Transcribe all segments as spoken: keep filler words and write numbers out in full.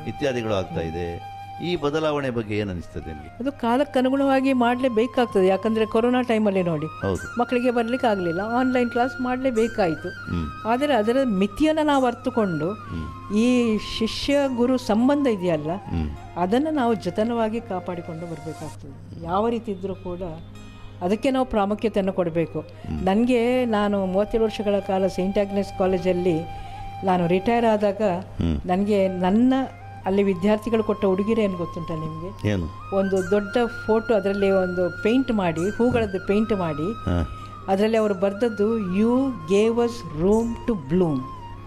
ಇತ್ಯಾದಿಗಳು ಆಗ್ತಾ ಇದೆ. ಈ ಬದಲಾವಣೆ ಬಗ್ಗೆ ಏನು ಅನಿಸ್ತದೆ ನಿಮಗೆ? ಅದು ಕಾಲಕ್ಕೆ ಅನುಗುಣವಾಗಿ ಮಾಡಲೇಬೇಕಾಗ್ತದೆ. ಯಾಕಂದರೆ ಕೊರೋನಾ ಟೈಮಲ್ಲಿ ನೋಡಿ, ಹೌದು, ಮಕ್ಕಳಿಗೆ ಬರಲಿಕ್ಕೆ ಆಗಲಿಲ್ಲ, ಆನ್ಲೈನ್ ಕ್ಲಾಸ್ ಮಾಡಲೇಬೇಕಾಯಿತು. ಆದರೆ ಅದರ ಮಿತಿಯನ್ನು ನಾವು ಅರ್ಥಕೊಂಡು ಈ ಶಿಷ್ಯ ಗುರು ಸಂಬಂಧ ಇದೆಯಲ್ಲ, ಅದನ್ನು ನಾವು ಜತನವಾಗಿ ಕಾಪಾಡಿಕೊಂಡು ಬರಬೇಕಾಗ್ತದೆ. ಯಾವ ರೀತಿ ಇದ್ದರೂ ಕೂಡ ಅದಕ್ಕೆ ನಾವು ಪ್ರಾಮುಖ್ಯತೆಯನ್ನು ಕೊಡಬೇಕು. ನನಗೆ ನಾನು ಮೂವತ್ತೇಳು ವರ್ಷಗಳ ಕಾಲ ಸೈಂಟ್ ಆಗ್ನೆಸ್ ಕಾಲೇಜಲ್ಲಿ ನಾನು ರಿಟೈರ್ ಆದಾಗ ನನಗೆ ನನ್ನ ಅಲ್ಲಿ ವಿದ್ಯಾರ್ಥಿಗಳು ಕೊಟ್ಟ ಉಡುಗೊರೆ ಏನು ಗೊತ್ತುಂಟ ನಿಮಗೆ? ಏನು? ಒಂದು ದೊಡ್ಡ ಫೋಟೋ, ಅದರಲ್ಲಿ ಒಂದು ಪೇಂಟ್ ಮಾಡಿ, ಹೂಗಳದ್ದು ಪೇಂಟ್ ಮಾಡಿ, ಅದರಲ್ಲಿ ಅವರು ಬರೆದದ್ದು you gave us room to Bloom.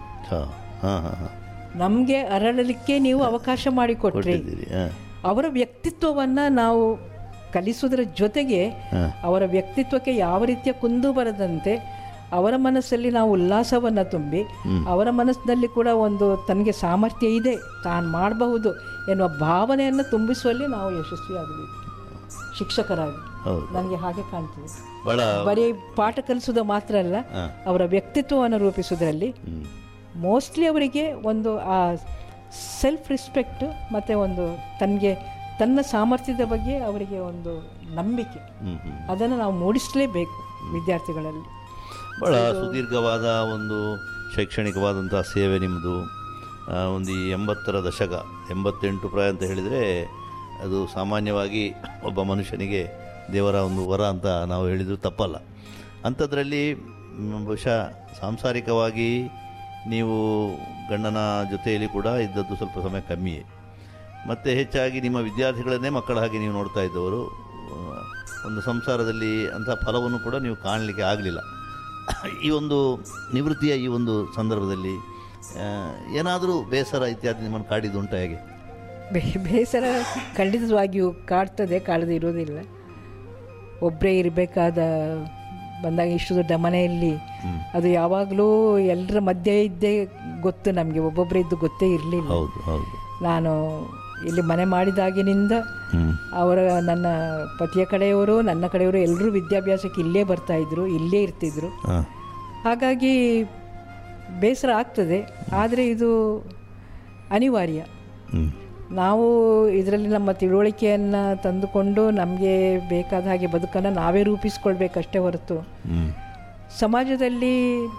ನಮಗೆ ಅರಳಲಿಕ್ಕೆ ನೀವು ಅವಕಾಶ ಮಾಡಿಕೊಟ್ರಿ. ಅವರ ವ್ಯಕ್ತಿತ್ವವನ್ನು ನಾವು ಕಲಿಸುವುದರ ಜೊತೆಗೆ ಅವರ ವ್ಯಕ್ತಿತ್ವಕ್ಕೆ ಯಾವ ರೀತಿಯ ಕುಂದು ಬರದಂತೆ ಅವರ ಮನಸ್ಸಲ್ಲಿ ನಾವು ಉಲ್ಲಾಸವನ್ನು ತುಂಬಿ, ಅವರ ಮನಸ್ಸಿನಲ್ಲಿ ಕೂಡ ಒಂದು ತನಗೆ ಸಾಮರ್ಥ್ಯ ಇದೆ, ತಾನು ಮಾಡಬಹುದು ಎನ್ನುವ ಭಾವನೆಯನ್ನು ತುಂಬಿಸುವಲ್ಲಿ ನಾವು ಯಶಸ್ವಿಯಾಗಬೇಕು ಶಿಕ್ಷಕರಾಗಿ. ನನಗೆ ಹಾಗೆ ಕಾಣ್ತದೆ. ಬರೀ ಪಾಠ ಕಲಿಸೋದು ಮಾತ್ರ ಅಲ್ಲ, ಅವರ ವ್ಯಕ್ತಿತ್ವವನ್ನು ರೂಪಿಸುವುದರಲ್ಲಿ ಮೋಸ್ಟ್ಲಿ ಅವರಿಗೆ ಒಂದು ಆ ಸೆಲ್ಫ್ ರೆಸ್ಪೆಕ್ಟ್ ಮತ್ತು ಒಂದು ತನಗೆ ತನ್ನ ಸಾಮರ್ಥ್ಯದ ಬಗ್ಗೆ ಅವರಿಗೆ ಒಂದು ನಂಬಿಕೆ, ಅದನ್ನು ನಾವು ಮೂಡಿಸಲೇಬೇಕು ವಿದ್ಯಾರ್ಥಿಗಳಲ್ಲಿ. ಭಾಳ ಸುದೀರ್ಘವಾದ ಒಂದು ಶೈಕ್ಷಣಿಕವಾದಂಥ ಸೇವೆ ನಿಮ್ಮದು. ಒಂದು ಈ ಎಂಬತ್ತರ ದಶಕ, ಎಂಬತ್ತೆಂಟು ಪ್ರಾಯ ಅಂತ ಹೇಳಿದರೆ ಅದು ಸಾಮಾನ್ಯವಾಗಿ ಒಬ್ಬ ಮನುಷ್ಯನಿಗೆ ದೇವರ ಒಂದು ವರ ಅಂತ ನಾವು ಹೇಳಿದರೂ ತಪ್ಪಲ್ಲ. ಅಂಥದ್ರಲ್ಲಿ ಬಹುಶಃ ಸಾಂಸಾರಿಕವಾಗಿ ನೀವು ಗಂಡನ ಜೊತೆಯಲ್ಲಿ ಕೂಡ ಇದ್ದದ್ದು ಸ್ವಲ್ಪ ಸಮಯ ಕಮ್ಮಿಯೇ, ಮತ್ತು ಹೆಚ್ಚಾಗಿ ನಿಮ್ಮ ವಿದ್ಯಾರ್ಥಿಗಳನ್ನೇ ಮಕ್ಕಳ ಹಾಗೆ ನೀವು ನೋಡ್ತಾ ಇದ್ದವರು. ಒಂದು ಸಂಸಾರದಲ್ಲಿ ಅಂಥ ಫಲವನ್ನು ಕೂಡ ನೀವು ಕಾಣಲಿಕ್ಕೆ ಆಗಲಿಲ್ಲ. ಈ ಒಂದು ನಿವೃತ್ತಿಯ ಈ ಒಂದು ಸಂದರ್ಭದಲ್ಲಿ ಏನಾದರೂ ಬೇಸರ ಇತ್ಯಾದಿ ನಿಮ್ಮನ್ನು ಕಾಡಿದ್ದು ಉಂಟು? ಹೇಗೆ? ಬೇಸರ ಖಂಡಿತವಾಗಿಯೂ ಕಾಡ್ತದೆ, ಕಾಡದೆ ಇರೋದಿಲ್ಲ. ಒಬ್ಬರೇ ಇರಬೇಕಾದ ಬಂದಾಗ ಇಷ್ಟು ದೊಡ್ಡ ಮನೆಯಲ್ಲಿ ಅದು ಯಾವಾಗಲೂ ಎಲ್ಲರ ಮಧ್ಯೆ ಇದ್ದೇ ಗೊತ್ತು ನಮಗೆ, ಒಬ್ಬೊಬ್ಬರೇ ಇದ್ದು ಗೊತ್ತೇ ಇರಲಿಲ್ಲ. ಹೌದು ಹೌದು. ನಾನು ಇಲ್ಲಿ ಮನೆ ಮಾಡಿದಾಗಿನಿಂದ ಅವರ ನನ್ನ ಪತಿಯ ಕಡೆಯವರು ನನ್ನ ಕಡೆಯವರು ಎಲ್ಲರೂ ವಿದ್ಯಾಭ್ಯಾಸಕ್ಕೆ ಇಲ್ಲೇ ಬರ್ತಾಯಿದ್ರು, ಇಲ್ಲೇ ಇರ್ತಿದ್ರು. ಹಾಗಾಗಿ ಬೇಸರ ಆಗ್ತದೆ, ಆದರೆ ಇದು ಅನಿವಾರ್ಯ. ನಾವು ಇದರಲ್ಲಿ ನಮ್ಮ ತಿಳುವಳಿಕೆಯನ್ನು ತಂದುಕೊಂಡು ನಮಗೆ ಬೇಕಾದ ಹಾಗೆ ಬದುಕನ್ನು ನಾವೇ ರೂಪಿಸ್ಕೊಳ್ಬೇಕಷ್ಟೇ ಹೊರತು ಸಮಾಜದಲ್ಲಿ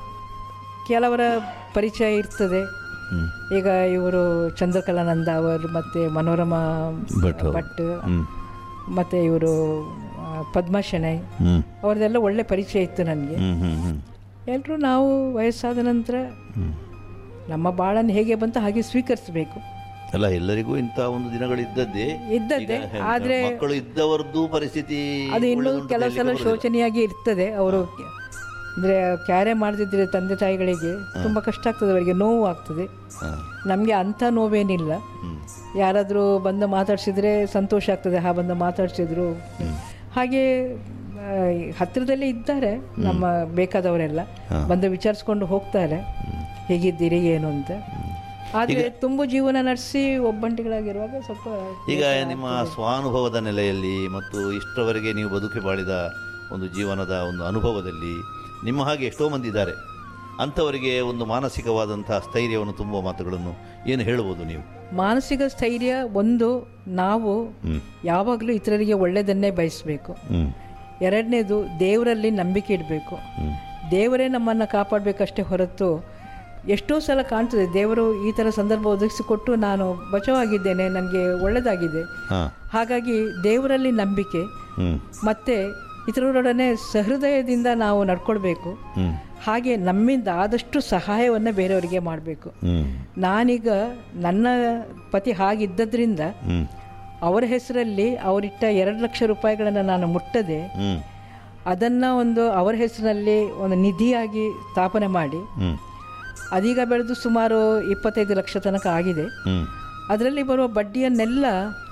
ಕೆಲವರ ಪರಿಚಯ ಇರ್ತದೆ. ಈಗ ಇವರು ಚಂದ್ರಕಲಾನಂದ ಅವರು ಮತ್ತು ಮನೋರಮಾ ಭಟ್ ಮತ್ತು ಇವರು ಪದ್ಮಾ ಶೆಣೈ ಅವ್ರದ್ದೆಲ್ಲ ಒಳ್ಳೆ ಪರಿಚಯ ಇತ್ತು ನನಗೆ. ಎಲ್ಲರೂ ನಾವು ವಯಸ್ಸಾದ ನಂತರ ನಮ್ಮ ಬಾಳನ್ನು ಹೇಗೆ ಬಂತ ಹಾಗೆ ಸ್ವೀಕರಿಸಬೇಕು. ಅಲ್ಲ, ಎಲ್ಲರಿಗೂ ಇಂಥ ಒಂದು ದಿನಗಳು ಇದ್ದದ್ದೇ ಇದ್ದದ್ದೇ ಆದರೆ ಮಕ್ಕಳು ಇದ್ದವರದ್ದು ಪರಿಸ್ಥಿತಿ ಅದು ಇನ್ನೂ ಕೆಲವು ಸಲ ಶೋಚನೀಯಾಗಿ ಇರ್ತದೆ. ಅವರು ಅಂದರೆ ಕ್ಯಾರೆ ಮಾಡದಿದ್ದರೆ ತಂದೆ ತಾಯಿಗಳಿಗೆ ತುಂಬ ಕಷ್ಟ ಆಗ್ತದೆ, ಅವರಿಗೆ ನೋವು ಆಗ್ತದೆ. ನಮಗೆ ಅಂಥ ನೋವೇನಿಲ್ಲ. ಯಾರಾದರೂ ಬಂದು ಮಾತಾಡ್ಸಿದ್ರೆ ಸಂತೋಷ ಆಗ್ತದೆ, ಹಾ ಬಂದು ಮಾತಾಡ್ಸಿದ್ರು. ಹಾಗೆ ಹತ್ತಿರದಲ್ಲೇ ಇದ್ದಾರೆ ನಮ್ಮ ಬೇಕಾದವರೆಲ್ಲ, ಬಂದು ವಿಚಾರಿಸ್ಕೊಂಡು ಹೋಗ್ತಾರೆ ಹೇಗಿದ್ದೀರಿ ಏನು ಅಂತ. ಆದರೆ ತುಂಬು ಜೀವನ ನಡೆಸಿ ಒಬ್ಬಂಟಿಗಳಾಗಿರುವಾಗ ಸ್ವಲ್ಪ ಈಗ ನಿಮ್ಮ ಸ್ವಾನುಭವದ ನೆಲೆಯಲ್ಲಿ ಮತ್ತು ಇಷ್ಟರವರೆಗೆ ನೀವು ಬದುಕಿ ಬಾಳಿದ ಒಂದು ಜೀವನದ ಒಂದು ಅನುಭವದಲ್ಲಿ ನಿಮ್ಮ ಹಾಗೆ ಎಷ್ಟೋ ಮಂದಿ ಇದ್ದಾರೆ. ಅಂಥವರಿಗೆ ಒಂದು ಮಾನಸಿಕವಾದಂಥ ಸ್ಥೈರ್ಯವನ್ನು ತುಂಬುವ ಮಾತುಗಳನ್ನು ಏನು ಹೇಳ್ಬೋದು ನೀವು? ಮಾನಸಿಕ ಸ್ಥೈರ್ಯ ಒಂದು, ನಾವು ಯಾವಾಗಲೂ ಇತರರಿಗೆ ಒಳ್ಳೆಯದನ್ನೇ ಬಯಸಬೇಕು. ಎರಡನೇದು, ದೇವರಲ್ಲಿ ನಂಬಿಕೆ ಇಡಬೇಕು. ದೇವರೇ ನಮ್ಮನ್ನು ಕಾಪಾಡಬೇಕಷ್ಟೇ ಹೊರತು, ಎಷ್ಟೋ ಸಲ ಕಾಣ್ತದೆ ದೇವರು ಈ ಥರ ಸಂದರ್ಭ ಒದಗಿಸಿಕೊಟ್ಟು ನಾನು ಬಚಾವಾಗಿದ್ದೇನೆ, ನನಗೆ ಒಳ್ಳೆಯದಾಗಿದೆ. ಹಾಗಾಗಿ ದೇವರಲ್ಲಿ ನಂಬಿಕೆ ಮತ್ತು ಇತರರೊಡನೆ ಸಹೃದಯದಿಂದ ನಾವು ನಡ್ಕೊಳ್ಬೇಕು. ಹಾಗೆ ನಮ್ಮಿಂದ ಆದಷ್ಟು ಸಹಾಯವನ್ನು ಬೇರೆಯವರಿಗೆ ಮಾಡಬೇಕು. ನಾನೀಗ ನನ್ನ ಪತಿ ಹಾಗಿದ್ದರಿಂದ ಅವರ ಹೆಸರಲ್ಲಿ ಅವರಿಟ್ಟ ಎರಡು ಲಕ್ಷ ರೂಪಾಯಿಗಳನ್ನು ನಾನು ಮುಟ್ಟದೆ ಅದನ್ನು ಒಂದು ಅವರ ಹೆಸರಿನಲ್ಲಿ ಒಂದು ನಿಧಿಯಾಗಿ ಸ್ಥಾಪನೆ ಮಾಡಿ ಅದೀಗ ಬೆಳೆದು ಸುಮಾರು ಇಪ್ಪತ್ತೈದು ಲಕ್ಷ ತನಕ ಆಗಿದೆ. ಅದರಲ್ಲಿ ಬರುವ ಬಡ್ಡಿಯನ್ನೆಲ್ಲ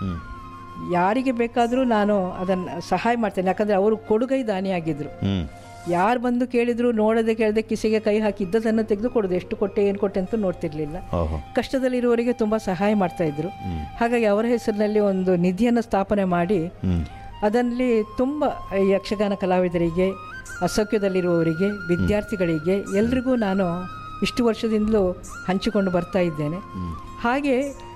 ಯಾರಿಗೆ ಬೇಕಾದರೂ ನಾನು ಅದನ್ನು ಸಹಾಯ ಮಾಡ್ತೇನೆ. ಯಾಕಂದರೆ ಅವರು ಕೊಡುಗೈ ದಾನಿಯಾಗಿದ್ದರು. ಯಾರು ಬಂದು ಕೇಳಿದ್ರು ನೋಡದೆ ಕೇಳದೆ ಕಿಸೆಗೆ ಕೈ ಹಾಕಿದ್ದದನ್ನು ತೆಗೆದು ಕೊಡೋದು, ಎಷ್ಟು ಕೊಟ್ಟೆ ಏನು ಕೊಟ್ಟೆ ಅಂತ ನೋಡ್ತಿರ್ಲಿಲ್ಲ. ಕಷ್ಟದಲ್ಲಿರುವವರಿಗೆ ತುಂಬ ಸಹಾಯ ಮಾಡ್ತಾಯಿದ್ರು. ಹಾಗಾಗಿ ಅವರ ಹೆಸರಿನಲ್ಲಿ ಒಂದು ನಿಧಿಯನ್ನು ಸ್ಥಾಪನೆ ಮಾಡಿ ಅದರಲ್ಲಿ ತುಂಬ ಯಕ್ಷಗಾನ ಕಲಾವಿದರಿಗೆ, ಅಸೌಖ್ಯದಲ್ಲಿರುವವರಿಗೆ, ವಿದ್ಯಾರ್ಥಿಗಳಿಗೆ ಎಲ್ರಿಗೂ ನಾನು ಇಷ್ಟು ವರ್ಷದಿಂದಲೂ ಹಂಚಿಕೊಂಡು ಬರ್ತಾ ಇದ್ದೇನೆ. ಹಾಗೆ